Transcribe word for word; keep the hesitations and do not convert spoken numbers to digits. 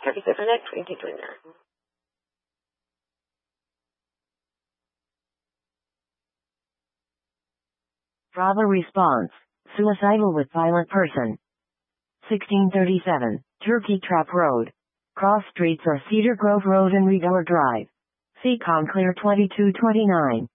thirty-seven at twenty twenty-nine. Bravo response. Suicidal with violent person. sixteen thirty-seven, Turkey Trap Road. Cross streets are Cedar Grove Road and Regower Drive. Seacon Clear twenty-two twenty-nine.